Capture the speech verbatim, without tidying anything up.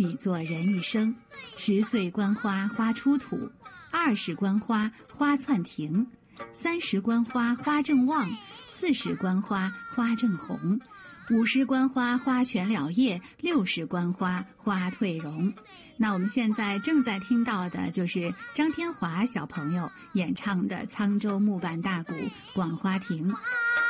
比作人一生。十岁观花，花出土；二十观花，花窜庭；三十观花，花正旺；四十观花，花正红；五十观花，花全了叶；六十观花，花退容。那我们现在正在听到的就是张天华小朋友演唱的沧州木板大鼓《广花亭》。